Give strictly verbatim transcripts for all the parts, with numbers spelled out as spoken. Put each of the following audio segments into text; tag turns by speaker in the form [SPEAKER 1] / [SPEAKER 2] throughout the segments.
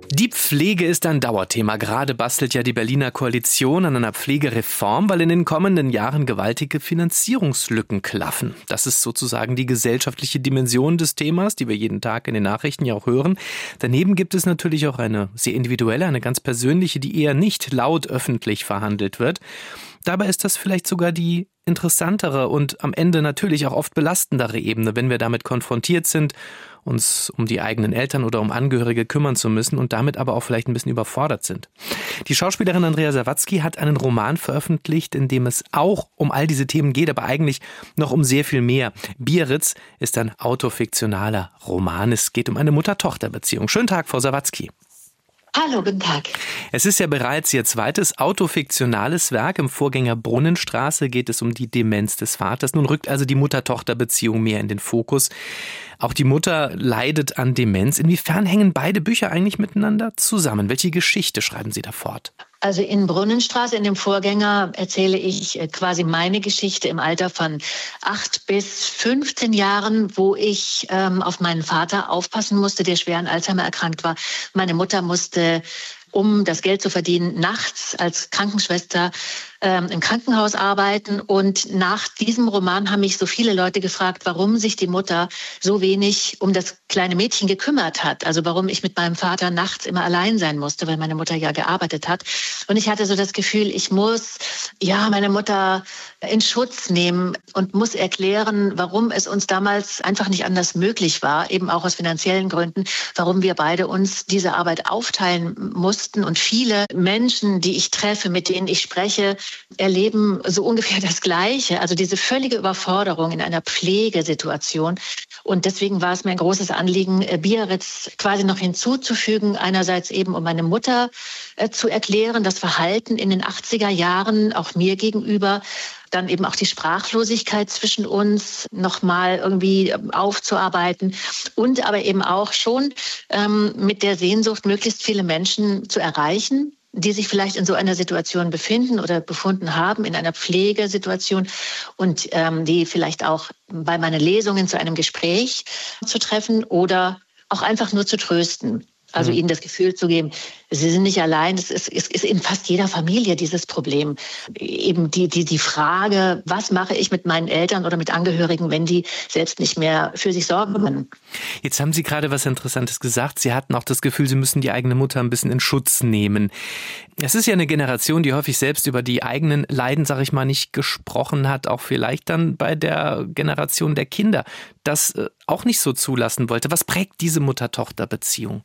[SPEAKER 1] Die Pflege ist ein Dauerthema. Gerade bastelt ja die Berliner Koalition an einer Pflegereform, weil in den kommenden Jahren gewaltige Finanzierungslücken klaffen. Das ist sozusagen die gesellschaftliche Dimension des Themas, die wir jeden Tag in den Nachrichten ja auch hören. Daneben gibt es natürlich auch eine sehr individuelle, eine ganz persönliche, die eher nicht laut öffentlich verhandelt wird. Dabei ist das vielleicht sogar die interessantere und am Ende natürlich auch oft belastendere Ebene, wenn wir damit konfrontiert sind, uns um die eigenen Eltern oder um Angehörige kümmern zu müssen und damit aber auch vielleicht ein bisschen überfordert sind. Die Schauspielerin Andrea Sawatzki hat einen Roman veröffentlicht, in dem es auch um all diese Themen geht, aber eigentlich noch um sehr viel mehr. Biarritz ist ein autofiktionaler Roman. Es geht um eine Mutter-Tochter-Beziehung. Schönen Tag, Frau Sawatzki.
[SPEAKER 2] Hallo, guten Tag.
[SPEAKER 1] Es ist ja bereits Ihr zweites autofiktionales Werk. Im Vorgänger Brunnenstraße geht es um die Demenz des Vaters. Nun rückt also die Mutter-Tochter-Beziehung mehr in den Fokus. Auch die Mutter leidet an Demenz. Inwiefern hängen beide Bücher eigentlich miteinander zusammen? Welche Geschichte schreiben Sie da fort?
[SPEAKER 2] Also in Brunnenstraße, in dem Vorgänger, erzähle ich quasi meine Geschichte im Alter von acht bis fünfzehn Jahren, wo ich ähm, auf meinen Vater aufpassen musste, der schwer an Alzheimer erkrankt war. Meine Mutter musste, um das Geld zu verdienen, nachts als Krankenschwester ähm, im Krankenhaus arbeiten. Und nach diesem Roman haben mich so viele Leute gefragt, warum sich die Mutter so wenig um das kleine Mädchen gekümmert hat. Also warum ich mit meinem Vater nachts immer allein sein musste, weil meine Mutter ja gearbeitet hat. Und ich hatte so das Gefühl, ich muss ja meine Mutter in Schutz nehmen und muss erklären, warum es uns damals einfach nicht anders möglich war, eben auch aus finanziellen Gründen, warum wir beide uns diese Arbeit aufteilen mussten. Und viele Menschen, die ich treffe, mit denen ich spreche, erleben so ungefähr das Gleiche. Also diese völlige Überforderung in einer Pflegesituation. Und deswegen war es mir ein großes Anliegen, Biarritz quasi noch hinzuzufügen. Einerseits eben, um meine Mutter äh, zu erklären, das Verhalten in den achtziger Jahren, auch mir gegenüber, dann eben auch die Sprachlosigkeit zwischen uns nochmal irgendwie aufzuarbeiten und aber eben auch schon ähm, mit der Sehnsucht, möglichst viele Menschen zu erreichen, die sich vielleicht in so einer Situation befinden oder befunden haben, in einer Pflegesituation und ähm, die vielleicht auch bei meinen Lesungen zu einem Gespräch zu treffen oder auch einfach nur zu trösten. Also mhm. ihnen das Gefühl zu geben, sie sind nicht allein. Es ist, es ist in fast jeder Familie dieses Problem. Eben die, die, die Frage, was mache ich mit meinen Eltern oder mit Angehörigen, wenn die selbst nicht mehr für sich sorgen können.
[SPEAKER 1] Jetzt haben Sie gerade was Interessantes gesagt. Sie hatten auch das Gefühl, Sie müssen die eigene Mutter ein bisschen in Schutz nehmen. Es ist ja eine Generation, die häufig selbst über die eigenen Leiden, sag ich mal, nicht gesprochen hat. Auch vielleicht dann bei der Generation der Kinder das auch nicht so zulassen wollte. Was prägt diese Mutter-Tochter-Beziehung?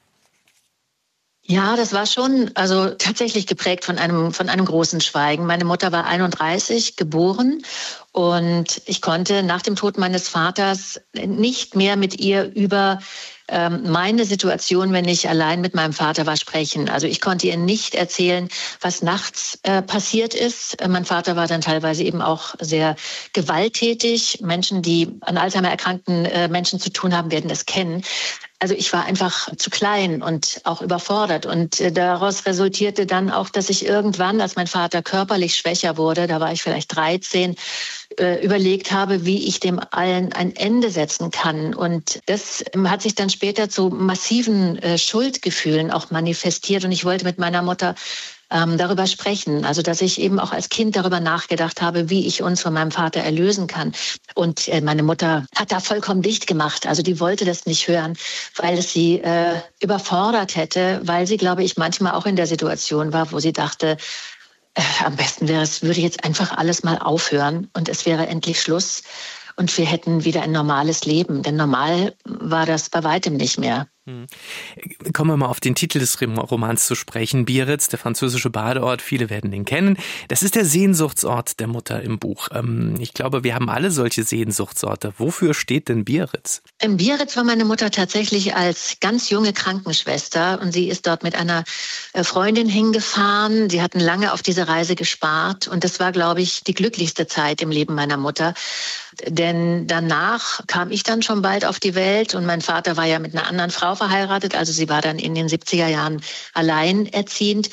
[SPEAKER 2] Ja, das war schon also tatsächlich geprägt von einem von einem großen Schweigen. Meine Mutter war einunddreißig geboren und ich konnte nach dem Tod meines Vaters nicht mehr mit ihr über ähm, meine Situation, wenn ich allein mit meinem Vater war, sprechen. Also ich konnte ihr nicht erzählen, was nachts äh, passiert ist. Mein Vater war dann teilweise eben auch sehr gewalttätig. Menschen, die an Alzheimer erkrankten äh, Menschen zu tun haben, werden das kennen. Also ich war einfach zu klein und auch überfordert. Und äh, daraus resultierte dann auch, dass ich irgendwann, als mein Vater körperlich schwächer wurde, da war ich vielleicht dreizehn, äh, überlegt habe, wie ich dem allen ein Ende setzen kann. Und das ähm, hat sich dann später zu massiven äh, Schuldgefühlen auch manifestiert. Und ich wollte mit meiner Mutter ähm, darüber sprechen. Also dass ich eben auch als Kind darüber nachgedacht habe, wie ich uns von meinem Vater erlösen kann. Und äh, meine Mutter hat da vollkommen dicht gemacht. Also die wollte das nicht hören, weil es sie äh, überfordert hätte, weil sie, glaube ich, manchmal auch in der Situation war, wo sie dachte, äh, am besten wäre es, würde jetzt einfach alles mal aufhören und es wäre endlich Schluss und wir hätten wieder ein normales Leben. Denn normal war das bei weitem nicht mehr.
[SPEAKER 1] Kommen wir mal auf den Titel des Romans zu sprechen. Biarritz, der französische Badeort, viele werden den kennen. Das ist der Sehnsuchtsort der Mutter im Buch. Ich glaube, wir haben alle solche Sehnsuchtsorte. Wofür steht denn Biarritz?
[SPEAKER 2] In Biarritz war meine Mutter tatsächlich als ganz junge Krankenschwester und sie ist dort mit einer Freundin hingefahren. Sie hatten lange auf diese Reise gespart und das war, glaube ich, die glücklichste Zeit im Leben meiner Mutter. Denn danach kam ich dann schon bald auf die Welt und mein Vater war ja mit einer anderen Frau verheiratet, also sie war dann in den siebziger Jahren alleinerziehend.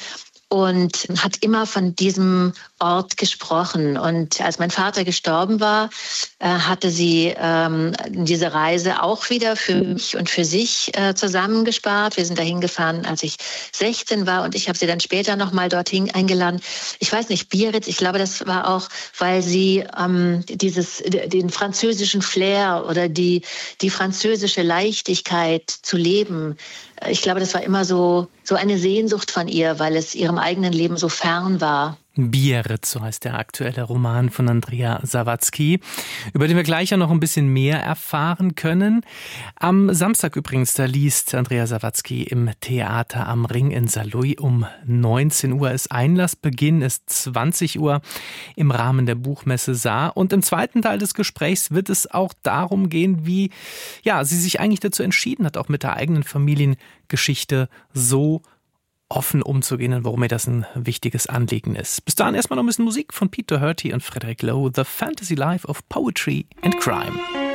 [SPEAKER 2] und hat immer von diesem Ort gesprochen. Und als mein Vater gestorben war, äh, hatte sie ähm, diese Reise auch wieder für mich und für sich äh, zusammengespart. Wir sind dahin gefahren, als ich sechzehn war, und ich habe sie dann später noch mal dorthin eingeladen. Ich weiß nicht, Biarritz, ich glaube, das war auch, weil sie ähm, dieses, den französischen Flair oder die, die französische Leichtigkeit zu leben, ich glaube, das war immer so, so eine Sehnsucht von ihr, weil es ihrem eigenen Leben so fern war.
[SPEAKER 1] Biarritz, so heißt der aktuelle Roman von Andrea Sawatzki, über den wir gleich ja noch ein bisschen mehr erfahren können. Am Samstag übrigens, da liest Andrea Sawatzki im Theater am Ring in Saarlouis um neunzehn Uhr. Ist Einlassbeginn ist zwanzig Uhr im Rahmen der Buchmesse Saar. Und im zweiten Teil des Gesprächs wird es auch darum gehen, wie ja, sie sich eigentlich dazu entschieden hat, auch mit der eigenen Familiengeschichte so offen umzugehen und warum mir das ein wichtiges Anliegen ist. Bis dahin erstmal noch ein bisschen Musik von Peter Doherty und Frederick Lowe, The Fantasy Life of Poetry and Crime.